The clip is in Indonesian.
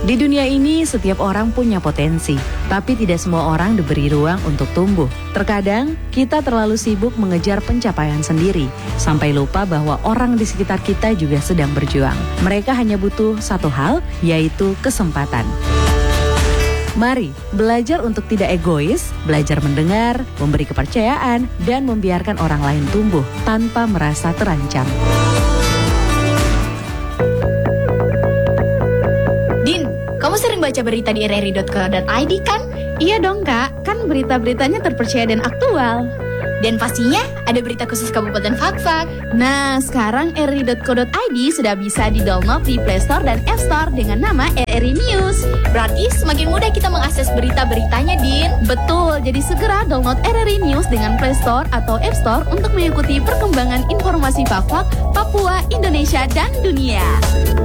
Di dunia ini, setiap orang punya potensi, tapi tidak semua orang diberi ruang untuk tumbuh. Terkadang, kita terlalu sibuk mengejar pencapaian sendiri, sampai lupa bahwa orang di sekitar kita juga sedang berjuang. Mereka hanya butuh satu hal, yaitu kesempatan. Mari belajar untuk tidak egois, belajar mendengar, memberi kepercayaan, dan membiarkan orang lain tumbuh tanpa merasa terancam. Din, kamu sering baca berita di rri.co.id kan? Iya dong kak, kan berita-beritanya terpercaya dan aktual. Dan pastinya ada berita khusus Kabupaten Fakfak. Nah, sekarang rri.co.id sudah bisa di-download di Play Store dan App Store dengan nama RRI News. Berarti semakin mudah kita mengakses berita-beritanya, Din. Betul, jadi segera download RRI News dengan Play Store atau App Store untuk mengikuti perkembangan informasi Fakfak, Papua, Indonesia, dan dunia.